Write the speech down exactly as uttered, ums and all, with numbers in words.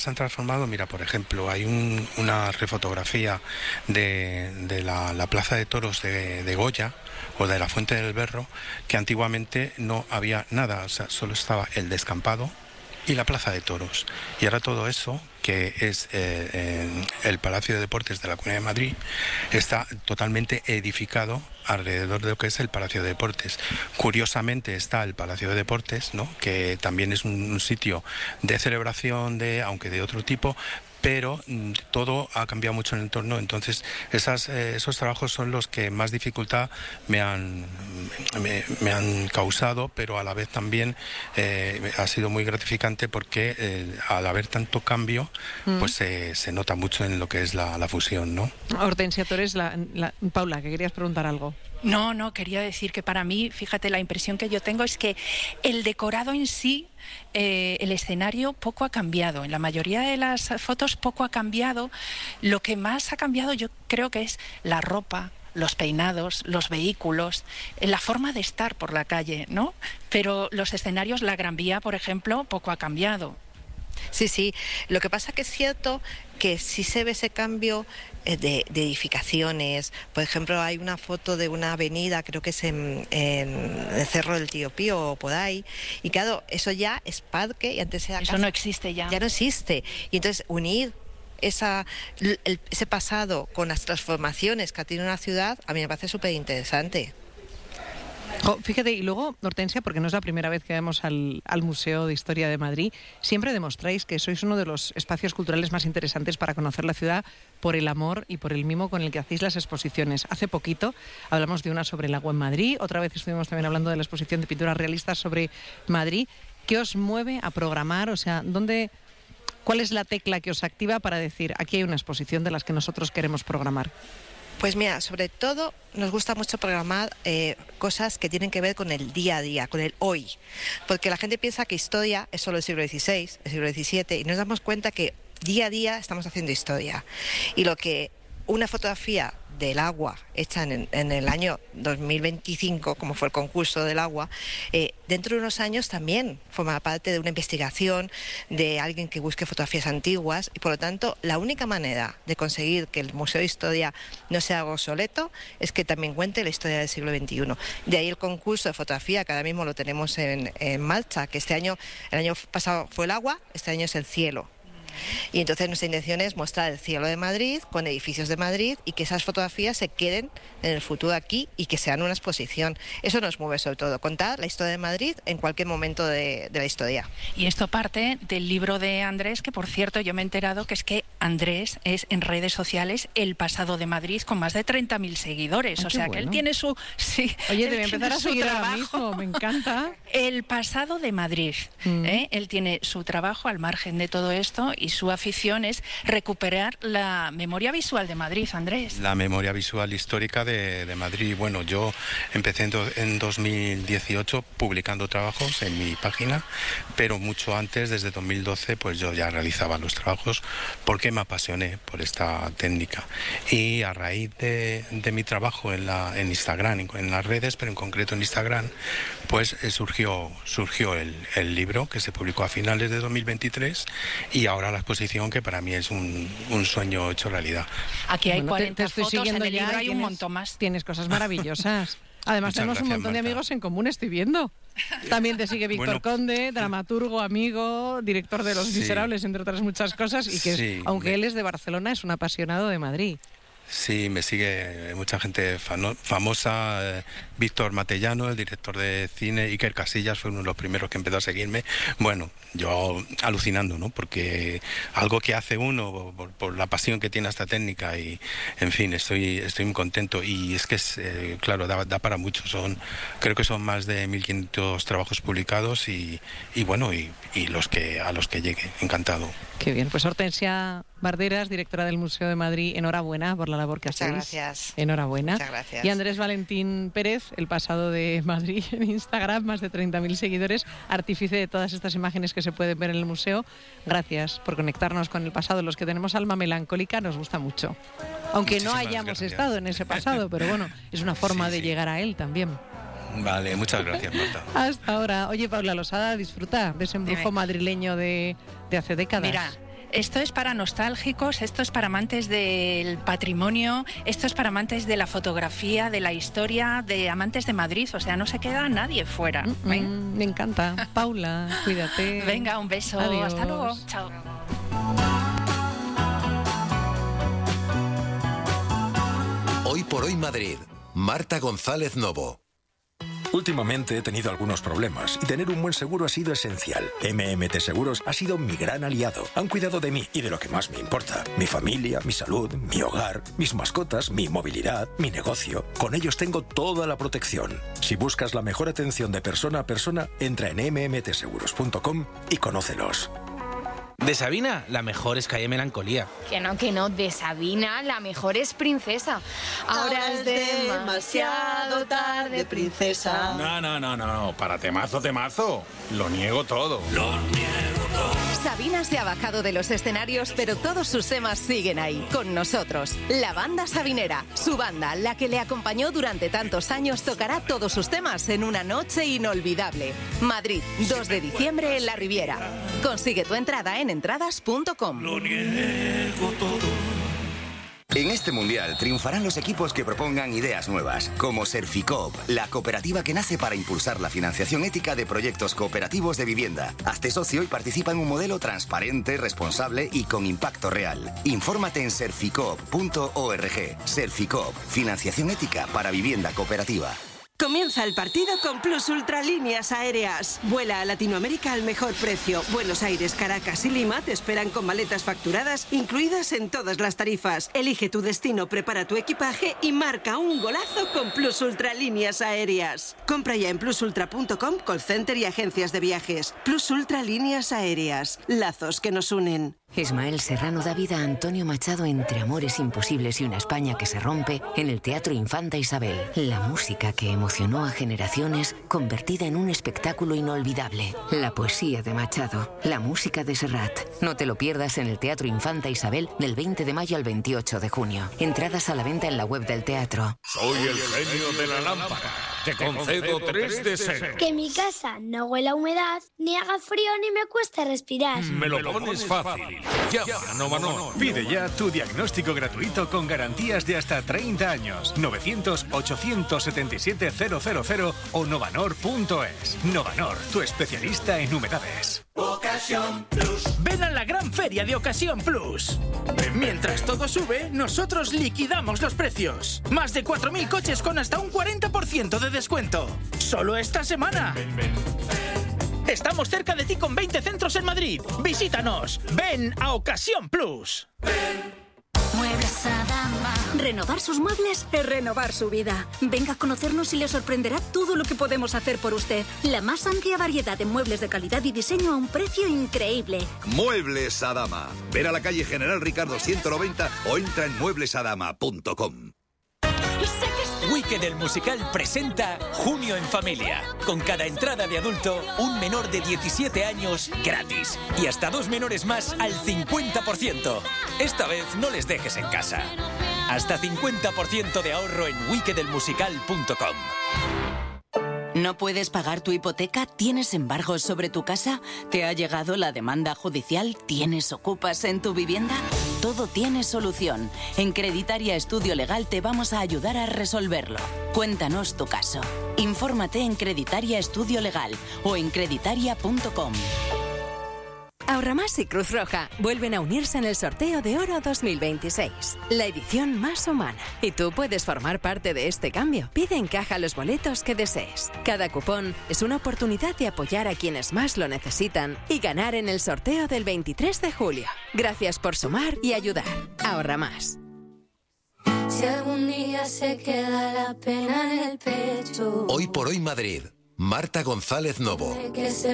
Se han transformado, mira, por ejemplo, hay un, una refotografía de, de la, la Plaza de Toros de, de Goya o de la Fuente del Berro, que antiguamente no había nada, o sea, solo estaba el descampado y la Plaza de Toros. Y ahora todo eso, que es eh, eh, el Palacio de Deportes de la Comunidad de Madrid, está totalmente edificado alrededor de lo que es el Palacio de Deportes. Curiosamente está el Palacio de Deportes, ¿no?, que también es un, un sitio de celebración, de, aunque de otro tipo, pero mm, todo ha cambiado mucho en el entorno. Entonces esas, eh, esos trabajos son los que más dificultad me han, me, me han causado, pero a la vez también eh, ha sido muy gratificante porque eh, al haber tanto cambio, mm. pues eh, se nota mucho en lo que es la, la fusión, ¿no? Hortensia Torres, la, la, Paula, que querías preguntar algo. No, no, quería decir que para mí, fíjate, la impresión que yo tengo es que el decorado en sí, eh, el escenario poco ha cambiado. En la mayoría de las fotos poco ha cambiado. Lo que más ha cambiado yo creo que es la ropa, los peinados, los vehículos, la forma de estar por la calle, ¿no? Pero los escenarios, la Gran Vía, por ejemplo, poco ha cambiado. Sí, sí. Lo que pasa que es cierto que sí se ve ese cambio de, de edificaciones. Por ejemplo, hay una foto de una avenida, creo que es en, en el Cerro del Tío Pío o por ahí, y claro, eso ya es parque y antes era Eso casa. no existe ya. Ya no existe. Y entonces unir esa, el, ese pasado con las transformaciones que ha tenido una ciudad, a mí me parece súper interesante. Oh, fíjate, y luego, Hortensia, porque no es la primera vez que vamos al, al Museo de Historia de Madrid, siempre demostráis que sois uno de los espacios culturales más interesantes para conocer la ciudad por el amor y por el mimo con el que hacéis las exposiciones. Hace poquito hablamos de una sobre el agua en Madrid, otra vez estuvimos también hablando de la exposición de pinturas realistas sobre Madrid. ¿Qué os mueve a programar? O sea, ¿dónde, cuál es la tecla que os activa para decir, aquí hay una exposición de las que nosotros queremos programar? Pues mira, sobre todo nos gusta mucho programar eh, cosas que tienen que ver con el día a día, con el hoy. Porque la gente piensa que historia es solo el siglo dieciséis, el siglo diecisiete, y nos damos cuenta que día a día estamos haciendo historia. Y lo que una fotografía del agua hecha en, en el año dos mil veinticinco, como fue el concurso del agua, eh, dentro de unos años también forma parte de una investigación de alguien que busque fotografías antiguas, y por lo tanto la única manera de conseguir que el Museo de Historia no sea algo obsoleto es que también cuente la historia del siglo veintiuno. De ahí el concurso de fotografía, que ahora mismo lo tenemos en, en marcha, que este año, el año pasado fue el agua, este año es el cielo. Y entonces nuestra intención es mostrar el cielo de Madrid con edificios de Madrid y que esas fotografías se queden en el futuro aquí y que sean una exposición. Eso nos mueve sobre todo, contar la historia de Madrid en cualquier momento de, de la historia. Y esto parte del libro de Andrés, que por cierto yo me he enterado que es que Andrés es en redes sociales el pasado de Madrid con más de treinta mil seguidores. Ay, o sea bueno. que él tiene su... Sí, Oye, debe tiene empezar a su seguir ahora trabajo. mismo, me encanta. El pasado de Madrid. Mm. ¿eh? Él tiene su trabajo al margen de todo esto y su afición es recuperar la memoria visual de Madrid, Andrés. La memoria visual histórica de, de Madrid. Bueno, yo empecé en, do, en dos mil dieciocho publicando trabajos en mi página, pero mucho antes, desde dos mil doce, pues yo ya realizaba los trabajos porque me apasioné por esta técnica. Y a raíz de, de mi trabajo en, la, en Instagram, en, en las redes, pero en concreto en Instagram, pues eh, surgió, surgió el, el libro que se publicó a finales de dos mil veintitrés y ahora la exposición, que para mí es un, un sueño hecho realidad. Aquí hay bueno, cuarenta te, te estoy fotos, en el ya, libro hay tienes, un montón más. Tienes cosas maravillosas. Además, Muchas tenemos gracias, un montón Marta. de amigos en común, estoy viendo. También te sigue Víctor Bueno, Conde, dramaturgo, amigo, director de Los sí. Miserables, entre otras muchas cosas, y que, Sí, es, aunque me... él es de Barcelona, es un apasionado de Madrid. Sí, me sigue mucha gente fano, famosa, eh, Víctor Matellano, el director de cine, Iker Casillas fue uno de los primeros que empezó a seguirme. Bueno, yo alucinando, ¿no? Porque algo que hace uno por, por la pasión que tiene a esta técnica y, en fin, estoy estoy muy contento y es que, es, eh, claro, da, da para mucho. Son, creo que son más de mil quinientos trabajos publicados y, y bueno, y, y los que a los que llegue, encantado. Qué bien, pues Hortensia Barderas, directora del Museo de Madrid, enhorabuena por la labor que hacéis. Muchas gracias. Enhorabuena. Muchas gracias. Y Andrés Valentín Pérez, el pasado de Madrid en Instagram, más de treinta mil seguidores, artífice de todas estas imágenes que se pueden ver en el museo. Gracias por conectarnos con el pasado. Los que tenemos alma melancólica nos gusta mucho. Aunque Muchísimas no hayamos gracias. estado en ese pasado, pero bueno, es una forma Sí, de sí. llegar a él también. Vale, muchas gracias, Marta. Hasta ahora. Oye, Paula Losada, disfruta de ese embrujo Dime. madrileño de, de hace décadas. Mira, Esto es para nostálgicos, esto es para amantes del patrimonio, esto es para amantes de la fotografía, de la historia, de amantes de Madrid. O sea, no se queda nadie fuera. Mm, ¿eh? mm, me encanta. Paula, cuídate. Venga, un beso. Adiós. Hasta luego. Chao. Hoy por hoy Madrid. Marta González Novo. Últimamente he tenido algunos problemas y tener un buen seguro ha sido esencial. M M T Seguros ha sido mi gran aliado. Han cuidado de mí y de lo que más me importa. Mi familia, mi salud, mi hogar, mis mascotas, mi movilidad, mi negocio. Con ellos tengo toda la protección. Si buscas la mejor atención de persona a persona, entra en eme eme te seguros punto com y conócelos. De Sabina, la mejor es Calle Melancolía. Que no, que no, de Sabina, la mejor es Princesa. Ahora, Ahora es demasiado tarde, princesa. No, no, no, no, para temazo, temazo. Lo niego todo. Lo niego todo. Sabina se ha bajado de los escenarios, pero todos sus temas siguen ahí, con nosotros. La banda sabinera, su banda, la que le acompañó durante tantos años, tocará todos sus temas en una noche inolvidable. Madrid, dos de diciembre en la Riviera. Consigue tu entrada en entradas punto com. Lo niego todo. En este mundial triunfarán los equipos que propongan ideas nuevas, como Serficoop, la cooperativa que nace para impulsar la financiación ética de proyectos cooperativos de vivienda. Hazte socio y participa en un modelo transparente, responsable y con impacto real. Infórmate en serficoop punto org. Serficoop, financiación ética para vivienda cooperativa. Comienza el partido con Plus Ultra Líneas Aéreas. Vuela a Latinoamérica al mejor precio. Buenos Aires, Caracas y Lima te esperan con maletas facturadas incluidas en todas las tarifas. Elige tu destino, prepara tu equipaje y marca un golazo con Plus Ultra Líneas Aéreas. Compra ya en plus ultra punto com, call center y agencias de viajes. Plus Ultra Líneas Aéreas. Lazos que nos unen. Ismael Serrano da vida a Antonio Machado entre amores imposibles y una España que se rompe en el Teatro Infanta Isabel. La música que emocionó a generaciones convertida en un espectáculo inolvidable. La poesía de Machado, la música de Serrat. No te lo pierdas en el Teatro Infanta Isabel del veinte de mayo al veintiocho de junio. Entradas a la venta en la web del teatro. Soy el genio de la lámpara. Te concedo tres deseos. Que mi casa no huela a humedad, ni haga frío ni me cueste respirar. Me lo pones fácil. Llama a Novanor. Pide ya tu diagnóstico gratuito con garantías de hasta treinta años. novecientos, ochocientos setenta y siete, cero cero cero o novanor punto es. Novanor, tu especialista en humedades. Ocasión Plus. Ven a la gran feria de Ocasión Plus. Mientras todo sube, nosotros liquidamos los precios. Más de cuatro mil coches con hasta un cuarenta por ciento de descuento. Solo esta semana. Ven, ven, ven. Estamos cerca de ti con veinte centros en Madrid. Visítanos. Ven a Ocasión Plus. Ven. Muebles Adama. Renovar sus muebles es renovar su vida. Venga a conocernos y le sorprenderá todo lo que podemos hacer por usted. La más amplia variedad de muebles de calidad y diseño a un precio increíble. Muebles Adama. Ven a la calle General Ricardo ciento noventa o entra en muebles adama punto com. Wicked el musical presenta Junio en Familia. Con cada entrada de adulto, un menor de diecisiete años gratis. Y hasta dos menores más al cincuenta por ciento. Esta vez no les dejes en casa. Hasta cincuenta por ciento de ahorro en wicked el musical punto com. ¿No puedes pagar tu hipoteca? ¿Tienes embargos sobre tu casa? ¿Te ha llegado la demanda judicial? ¿Tienes ocupas en tu vivienda? Todo tiene solución. En Creditaria Estudio Legal te vamos a ayudar a resolverlo. Cuéntanos tu caso. Infórmate en Creditaria Estudio Legal o en creditaria punto com. Ahorramás y Cruz Roja vuelven a unirse en el sorteo de Oro dos mil veintiséis, la edición más humana. Y tú puedes formar parte de este cambio. Pide en caja los boletos que desees. Cada cupón es una oportunidad de apoyar a quienes más lo necesitan y ganar en el sorteo del veintitrés de julio. Gracias por sumar y ayudar. Ahorra más. Si algún día se queda la pena en el pecho. Hoy por hoy Madrid. Marta González Novo.